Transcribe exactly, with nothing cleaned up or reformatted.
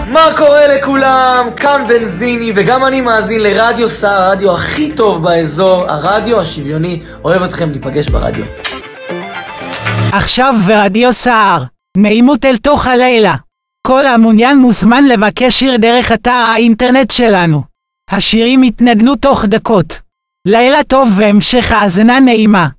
מה קורה לכולם? כאן בנזיני, וגם אני מאזין לרדיו סער, הרדיו הכי טוב באזור, הרדיו השוויוני. אוהב אתכם, ניפגש ברדיו. עכשיו ברדיו סער, נעימות אל תוך הלילה. כל המעוניין מוזמן לבקש שיר דרך אתר האינטרנט שלנו. השירים יתנגנו תוך דקות. לילה טוב והמשך האזנה נעימה.